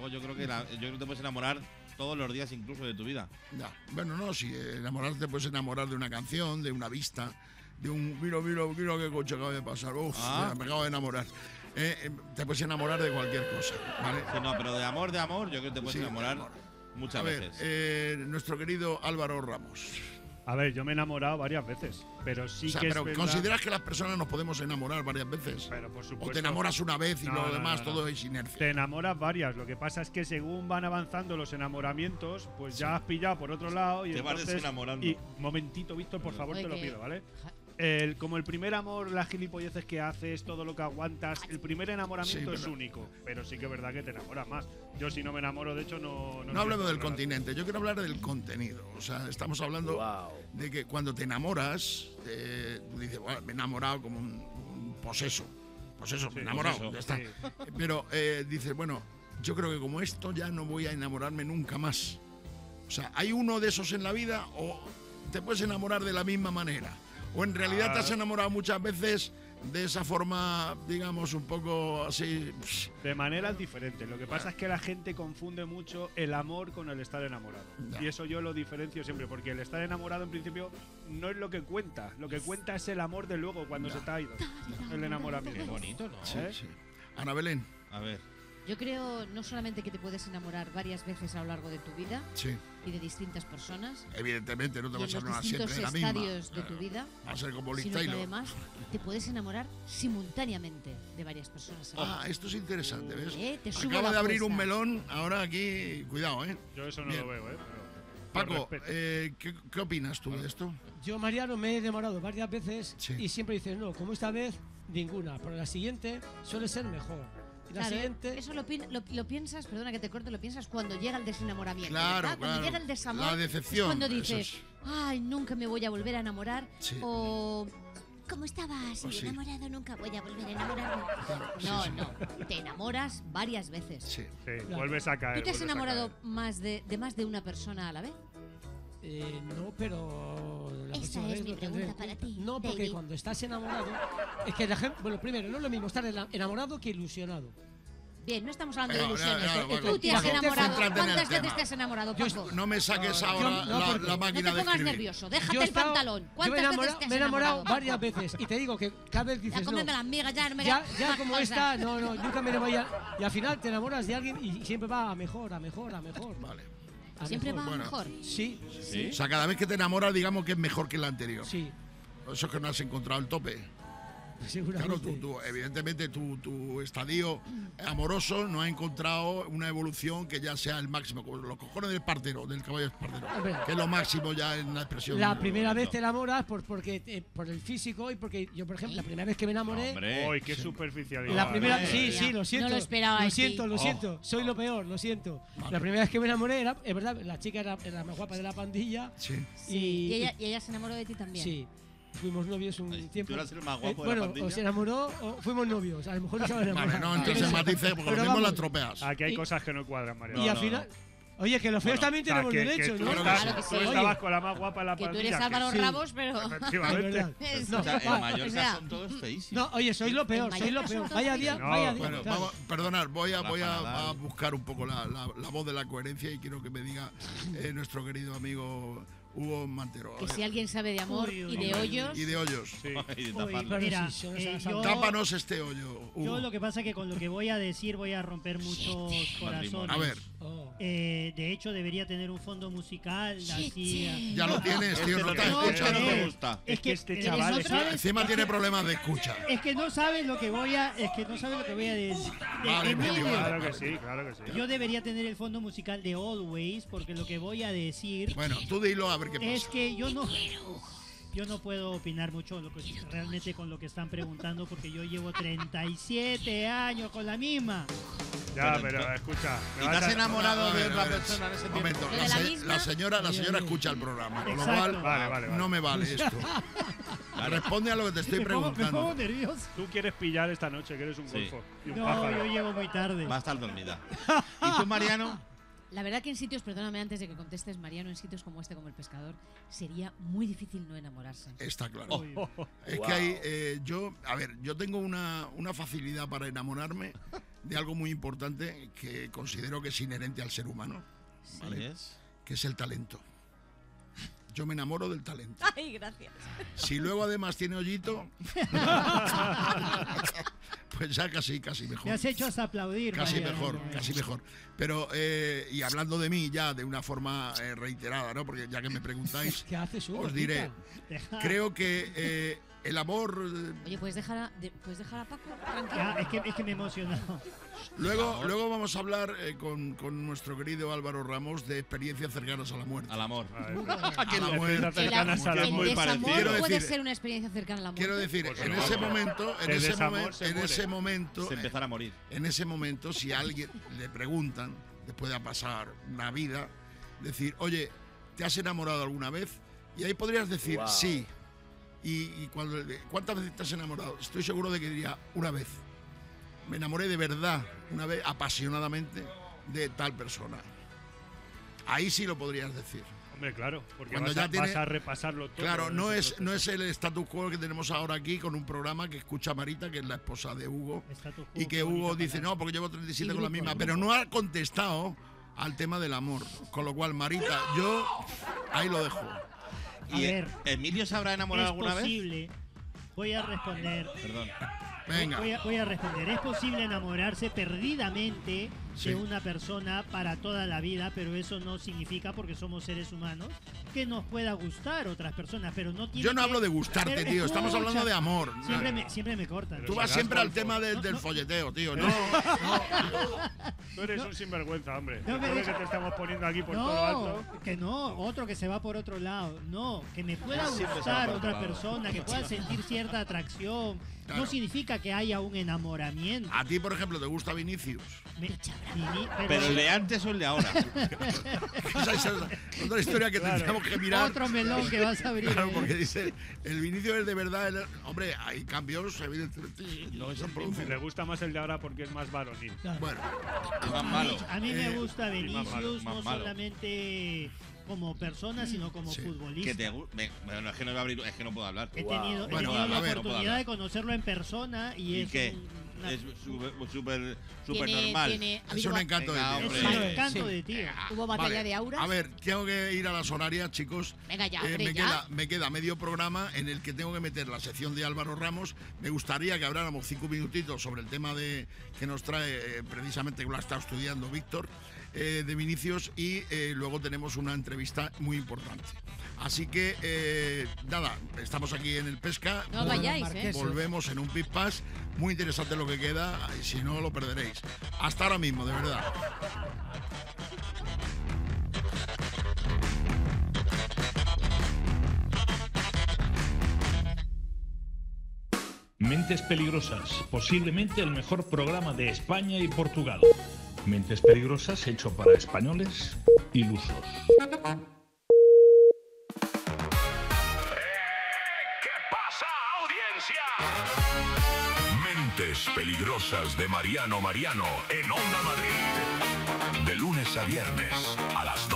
luego yo creo que te puedes enamorar todos los días incluso de tu vida. Ya. Bueno, no, si enamorarte puedes enamorar de una canción, de una vista, de un mira qué coche acaba de pasar. Uf, me acabo de enamorar. Te puedes enamorar de cualquier cosa, ¿vale? Sí, no, pero de amor, yo creo que te puedes enamorar muchas veces. Nuestro querido Álvaro Ramos. A ver, yo me he enamorado varias veces, pero sí que pero es verdad. ¿consideras que las personas nos podemos enamorar varias veces? Pero por supuesto. ¿O te enamoras una vez y lo demás todo es inercia? Te enamoras varias. Lo que pasa es que según van avanzando los enamoramientos, pues ya has pillado por otro lado y te vas desenamorando. Y momentito, Víctor, por favor, te lo pido, ¿vale? Como el primer amor, las gilipolleces que haces, todo lo que aguantas, el primer enamoramiento es único, pero sí que es verdad que te enamoras más. Yo si no me enamoro, de hecho, no hablemos del continente, yo quiero hablar del contenido. O sea, estamos hablando de que cuando te enamoras, tú dices, bueno, me he enamorado como un poseso. Poseso, me he enamorado, ya está. Sí. Pero dices, bueno, yo creo que como esto ya no voy a enamorarme nunca más. O sea, ¿hay uno de esos en la vida o te puedes enamorar de la misma manera? ¿O en realidad te has enamorado muchas veces de esa forma, digamos, un poco así? De maneras diferentes. Lo que pasa es que la gente confunde mucho el amor con el estar enamorado. Y eso yo lo diferencio siempre, porque el estar enamorado en principio no es lo que cuenta. Lo que cuenta es el amor de luego, cuando se te ha ido. El enamoramiento. Qué bonito, ¿no? Sí, sí. Ana Belén. A ver. Yo creo no solamente que te puedes enamorar varias veces a lo largo de tu vida y de distintas personas. Evidentemente, no te vas a enamorar siempre de la misma. En los distintos estadios de tu vida. Va a ser como sino que además te puedes enamorar simultáneamente de varias personas. Esto es interesante, ¿ves? Te Acaba de abrir un melón, ahora aquí, cuidado, ¿eh? Yo eso no lo veo, ¿eh? Paco, ¿qué opinas tú de esto? Yo, Mariano, me he enamorado varias veces y siempre dices, no, como esta vez, ninguna. Pero la siguiente suele ser mejor. La siguiente… Eso lo piensas, perdona que te corte, lo piensas cuando llega el desenamoramiento. Claro, cuando llega el desamor, la decepción. Es cuando dices, ay, nunca me voy a volver a enamorar. O, como estaba así enamorado, nunca voy a volver a enamorarme. No, te enamoras varias veces. Sí, vuelves a caer. ¿Tú te has enamorado de más de una persona a la vez? No, pero… Esa es mi pregunta para ti. No, porque cuando estás enamorado… Es que la gente… Bueno, primero, no es lo mismo estar enamorado que ilusionado. Bien, no estamos hablando de ilusiones. Tú te has enamorado. ¿Cuántas veces te has enamorado, Paco? No me saques ahora la máquina de escribir. No te pongas nervioso, déjate el pantalón. ¿Cuántas veces te has enamorado? Me he enamorado varias veces. Y te digo que cada vez dices, ya cómeme las migas, ya como está, no, nunca me enamoré. Y al final te enamoras de alguien y siempre va a mejor. Vale. ¿Siempre va mejor? Sí. O sea, cada vez que te enamoras, digamos que es mejor que la anterior. Sí. Eso es que no has encontrado el tope. Seguramente. Claro, evidentemente tu estadio amoroso no ha encontrado una evolución que ya sea el máximo, como los cojones del partero, del caballo espartero, que es lo máximo ya en la expresión. La primera vez te enamoras por el físico y porque yo, por ejemplo, la primera vez que me enamoré… ¡Hombre! ¡Qué superficialidad! La primera, sí, lo siento. No lo esperaba. Lo siento. Soy lo peor, lo siento. Vale. La primera vez que me enamoré es verdad, la chica era la más guapa de la pandilla. Sí. Y ella se enamoró de ti también. Sí. Fuimos novios un tiempo. ¿Tú eras el más guapo de la pandilla? O se enamoró o fuimos novios. A lo mejor no se enamoraron. Vale, no, entonces matice, porque lo mismo la tropeas. Aquí hay cosas que no cuadran, María. Y al final… Oye, que los feos también tenemos derecho, ¿no? Claro que sí. Tú estabas con la más guapa de la pandilla. Que tú eres Álvaro Ramos, pero… Efectivamente. O sea, en Mallorca son todos feísimos. No, oye, sois lo peor. Vaya día. Bueno, perdonad, voy a buscar un poco la voz de la coherencia y quiero que me diga nuestro querido amigo Hugo Mantero. Que si alguien sabe de amor y de hoyos… Y de hoyos. Sí. Mira, tápanos este hoyo, Hugo. Yo lo que pasa es que con lo que voy a decir voy a romper muchos corazones. A ver. De hecho, debería tener un fondo musical así. Ya lo tienes, tío, no te escuchas. No me gusta. Es que este chaval encima tiene problemas de escucha. Es que no sabes lo que voy a decir. Claro que sí. Yo debería tener el fondo musical de Always, porque lo que voy a decir… Bueno, tú dilo a ver qué pasa. Es que yo no puedo opinar mucho realmente con lo que están preguntando, porque yo llevo 37 años con la misma. Ya, pero escucha. ¿Y te has enamorado de otra persona en ese tiempo? Momento, la señora escucha el programa, con lo cual vale. no me vale esto. Responde a lo que te estoy preguntando. Me pongo nervioso. Tú quieres pillar esta noche, que eres un golfo. Y un no, pájaro. yo llego muy tarde. Va a estar dormida. ¿Y tú, Mariano? La verdad que en sitios, perdóname antes de que contestes, Mariano, en sitios como este, como El Pescador, sería muy difícil no enamorarse. Está claro. Es que hay, yo tengo una facilidad para enamorarme de algo muy importante que considero que es inherente al ser humano, ¿vale? Que es el talento. Yo me enamoro del talento. Ay, gracias. Si luego además tiene hoyito, pues ya casi mejor. Me has hecho hasta aplaudir. Casi mejor. Pero, y hablando de mí ya de una forma reiterada, ¿no? Porque ya que me preguntáis, ¿qué haces, Hugo? os diré, creo que el amor... Oye, ¿puedes dejar a Paco tranquilo? Ya, es que me he emocionado. Luego vamos a hablar con nuestro querido Álvaro Ramos de experiencias cercanas a la muerte. Al amor. El desamor puede ser una experiencia cercana a la muerte. Quiero decir, Pues en no, ese no. momento, Se empezará a morir. En ese momento, si a alguien le preguntan, después de pasar una vida, decir, oye, ¿te has enamorado alguna vez? Y ahí podrías decir, sí. Y ¿cuántas veces te has enamorado? Estoy seguro de que diría, una vez. Me enamoré de verdad, una vez, apasionadamente, de tal persona. Ahí sí lo podrías decir. Hombre, claro, porque Cuando vas a repasarlo todo. Claro, no es el status quo que tenemos ahora aquí con un programa que escucha Marita, que es la esposa de Hugo, y que Hugo dice, no, porque llevo 37 con la misma, pero no ha contestado al tema del amor. Con lo cual, Marita, yo ahí lo dejo. ¿Y Emilio se habrá enamorado alguna vez? Es posible. Voy a responder. Perdón. Venga. Voy a responder. Es posible enamorarse perdidamente de una persona para toda la vida, pero eso no significa, porque somos seres humanos, que nos pueda gustar otras personas, pero no tiene. Yo no hablo de gustarte, pero, tío. Estamos hablando de amor. Siempre me cortan. Tú vas siempre al tema del folleteo, tío. No. Tú eres un sinvergüenza, hombre. No me Después de que te estamos poniendo aquí por todo lo alto. Que no, otro que se va por otro lado. No, que me pueda gustar otra persona, que pueda sentir cierta atracción. Claro. No signica que haya un enamoramiento. A ti, por ejemplo, ¿te gusta Vinicius? ¿Pero el de antes o el de ahora? Esa es otra historia que tendríamos que mirar. Otro melón que vas a abrir. Claro, porque dice, el Vinicius es de verdad. Hombre, hay cambios, evidentemente. No se producen. Me gusta más el de ahora porque es más varonil. Bueno, Más malo. A mí me gusta Vinicius, más no malo. solamente como persona, sino como futbolista. Bueno, es que no iba a abrir, es que no puedo hablar. He tenido la oportunidad de conocerlo en persona y es qué? Es súper normal. es un encanto de tío. Es un encanto de tío. ¿Hubo batalla de auras? A ver, tengo que ir a las horarias, chicos. Venga ya, me queda medio programa en el que tengo que meter la sección de Álvaro Ramos. Me gustaría que habláramos 5 minutitos sobre el tema que nos trae precisamente, que lo ha estado estudiando Víctor, de Vinicius, y luego tenemos una entrevista muy importante. Así que, nada, estamos aquí en el Pesca. No vayáis, Volvemos en un Pit Pass. Muy interesante lo que queda, y si no, lo perderéis. Hasta ahora mismo, de verdad. Mentes Peligrosas, posiblemente el mejor programa de España y Portugal. Mentes Peligrosas hecho para españoles ilusos. Mentes Peligrosas de Mariano en Onda Madrid. De lunes a viernes a las 2.